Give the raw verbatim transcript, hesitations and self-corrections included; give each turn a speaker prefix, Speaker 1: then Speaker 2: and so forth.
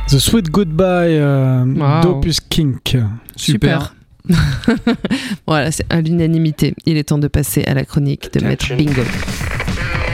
Speaker 1: The Sweet Goodbye euh,
Speaker 2: Wow.
Speaker 1: d'Opus Kink.
Speaker 2: Super. Voilà, c'est à l'unanimité. Il est temps de passer à la chronique de Maître Bingo.